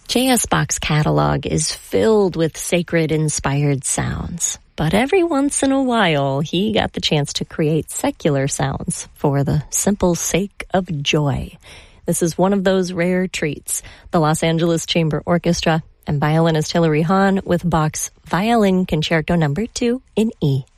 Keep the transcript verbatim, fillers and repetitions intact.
J S. Bach's catalog is filled with sacred-inspired sounds, but every once in a while, he got the chance to create secular sounds for the simple sake of joy. This is one of those rare treats. The Los Angeles Chamber Orchestra and violinist Hilary Hahn with Bach's Violin Concerto Number two in E.